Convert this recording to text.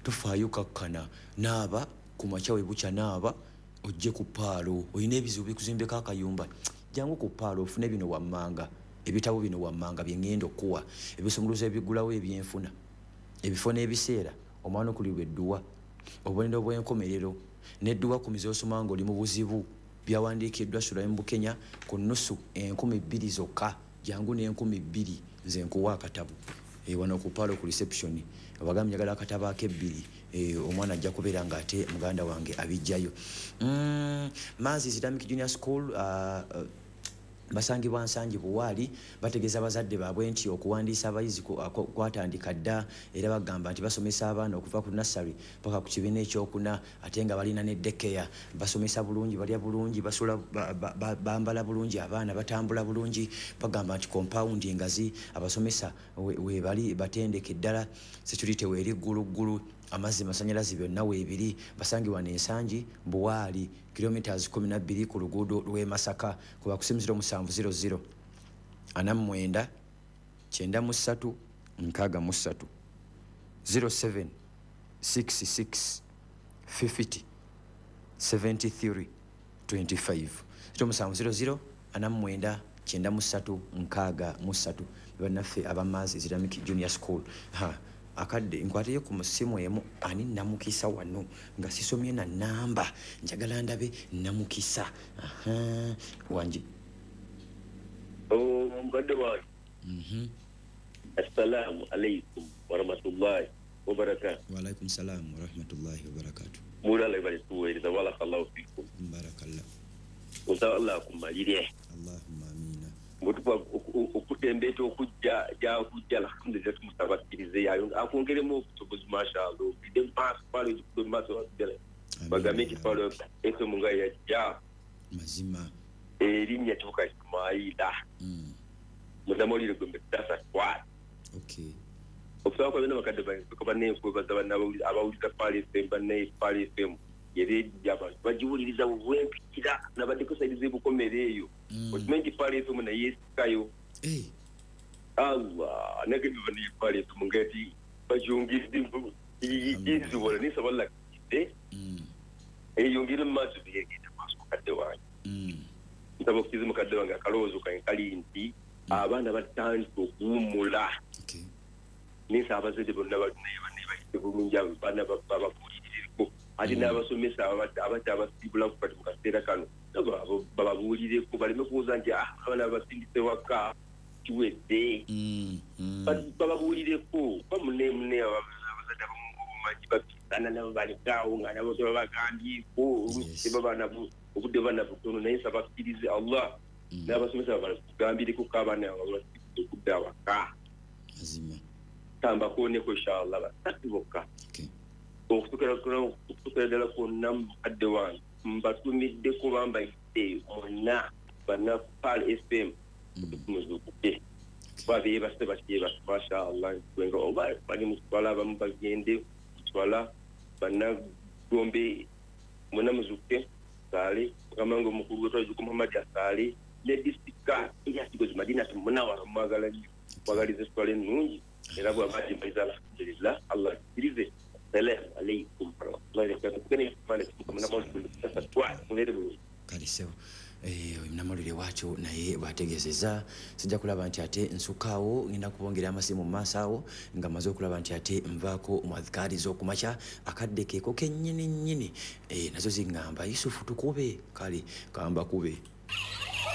tofaayo kakkana naaba ku makya we bukya naaba ojje ku paalo olina ebizibu bikuzimbeko akayumba jangu ku paalo ofune bino wammanga ebitabo bino wammanga bye ngenda okuwa ebisumuluzo ebigulawo ebyenfuna ebifo n'ebiseera omwana okulirwa edduwa obubonero bw'enkomerero n'edduwa ku mizoosoma ng'oli mu buzibu byawandiikiddwa Sulaiman Bukenya ku nnusu 2,000 zokka jangu ne2,000 nze nkuwa akatabo wano ku paalo ku reception abagambye njagala akatabo ak'ebbiri omwana ajja kubeera ng'ate muganda wange abijjayo Mazi Islamic Junior School basangibwa Nsangi Buwaali bategeeza abazadde baabwe nti okuwandiisa abayizi kwatandika dda era bagamba nti basomesa abaana okuva ku nursery paka ku kibiina ekyokuna ate nga balina ne daycare basomesa bulungi balya bulungi basula bambala bulungi abaana batambula bulungi bagamba nti compound ngazi abasomesa we bali batendeke ddala security weeri gguluggulu amazzi masanyalazi byonna weebiri basangibwa n'Ensangi Buwaali kilometers 12 ku luguudo lw'e Masaka kuba ku 0700 49 93 63 07 66 50 73 25 0700 49 93 63 bannaffe ab'Amazzi Islamic Junior School akadde nkwatiye ku musimu emu ani namukisa wano nga sisomye na namba njagala ndabe namukisa wanji mbadde wange assalamu alaikum warahmatullahi wabarakatuh. Wa alaikum salam warahmatullahi wabarakatuh. Mulala ibalituweereza barakallahu fikum. Barakallah. Musa Allah akumalire. Allahumma amina. Mutupa okutembeeta okujja alhamdulillah tumusabakirize yayo akongeremu okusobozi mashallah bide maaso pale kudo maaso wasdele bagamiki pale eto munga yajja mazima erinnya tuka Ismaila mudamolire gombe tasa kwa okay okusobola kwa bino bakadde bakaba n'enkuba abawuliza pale semba ne pale semu yeri abantu bajiwuliriza bwempikira nabadde kusaidiza bukomereyo okimenji pale semu na yesikayo Allah nagende bani pale semu ngati bajungidi yizi wala ni saballa yongire mazu biyegenda maso kadde wange ntabo kizi mukadde wange akalozo kali nti abaana batandika okuwumula nisa abazede bonna balina bulungi abaana bababuulireko ate n'abasomesa abadde abasibula kukati mu kaseera kano bababuulireko baleme kubuuza nti abaana basindise waka kiwedde bababuulireko bamunemune abazadde abamumanyi bapisana nabo balekaawo nga nabo tebabagambyeko tebabaana obudde baana butono naye sabakkirize Allah n'abasomesa babagambireko k'abaana babasibule okudda awaka tamba kuoneko inshallah basatu bokka okutukira ddala kwonna mukadde wange mbatumiddeko bambayidde monna bana pal fm muzukuke babe base mashallah kwenga oba bali mutwala abamu bagende mutwala bana gombe muna muzuke sale kamango omukulu wetwajuku Muhammad asale ne disika eyasigozi madina tumunawara mwagalize sitwala ennungi era bw'abadde maiza alhamdulillah Allah kirize salamu alaikum warahmatullahi wabarakatuh. Kalisewo namulire wacho naye bategezeza sijja kulaba nti ate nsukaawo ngenda kubongera amasimu mu maaso awo nga maze okulaba nti ate nvaako mu adhikari z'okumakya akadde keeko kennyini nnyini nazo zingamba Yusufu tukube kale kamba kube